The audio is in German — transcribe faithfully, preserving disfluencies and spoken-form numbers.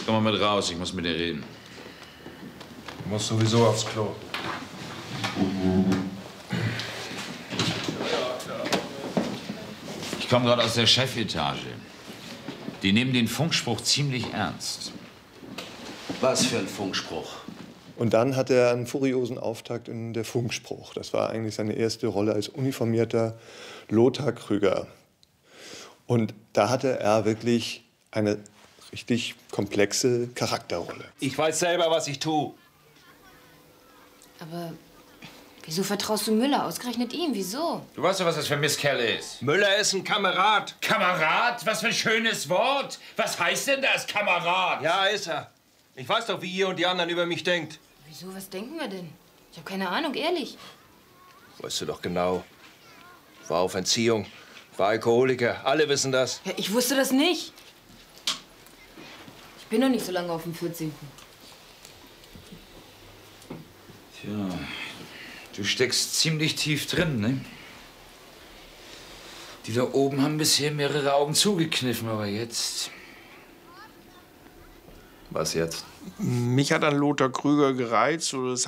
Komm mal mit raus, ich muss mit dir reden. Du musst sowieso aufs Klo. Ich komme gerade aus der Chefetage. Die nehmen den Funkspruch ziemlich ernst. Was für ein Funkspruch? Und dann hatte er einen furiosen Auftakt in der Funkspruch. Das war eigentlich seine erste Rolle als uniformierter Lothar Krüger. Und da hatte er wirklich eine richtig komplexe Charakterrolle. Ich weiß selber, was ich tue. Aber wieso vertraust du Müller? Ausgerechnet ihm, wieso? Du weißt doch, was das für Mistkerle ist. Müller ist ein Kamerad. Kamerad? Was für ein schönes Wort. Was heißt denn das, Kamerad? Ja, ist er. Ich weiß doch, wie ihr und die anderen über mich denkt. Wieso, was denken wir denn? Ich habe keine Ahnung, ehrlich. Weißt du doch genau. War auf Entziehung, war Alkoholiker. Alle wissen das. Ja, ich wusste das nicht. Ich bin noch nicht so lange auf dem vierzehnten Tja, du steckst ziemlich tief drin, ne? Die da oben haben bisher mehrere Augen zugekniffen, aber jetzt... Was jetzt? Mich hat an Lothar Krüger gereizt, oder es